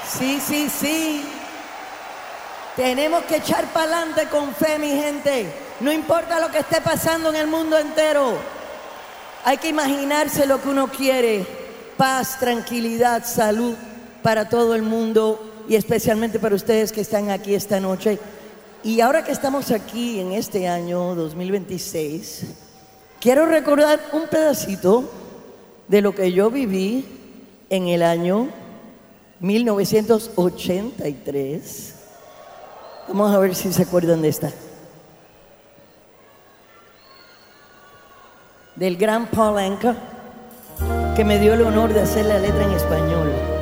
Sí, sí, sí. Tenemos que echar para adelante con fe, mi gente. No importa lo que esté pasando en el mundo entero. Hay que imaginarse lo que uno quiere. Paz, tranquilidad, salud para todo el mundo y especialmente para ustedes que están aquí esta noche. Y ahora que estamos aquí en este año 2026, quiero recordar un pedacito de lo que yo viví en el año 1983. Vamos a ver si se acuerdan de esta. Del gran Paul Anka, que me dio el honor de hacer la letra en español.